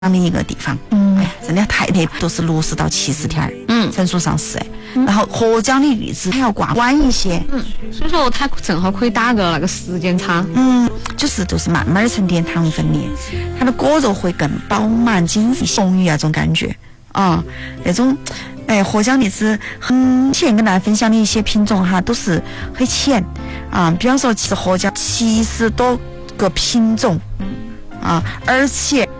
的一个地方。真的太特，都是60到70天，成熟上市。然后合江的玉子还要挂晚一些， 所以说它正好可以打个那个时间差。 就是慢慢沉淀糖分的，它的果肉会更饱满、紧实、红鱼那种感觉啊，那种合江荔枝很前跟大家分享的一些品种哈，都是很浅啊，比方说其实合江70多个品种啊，而且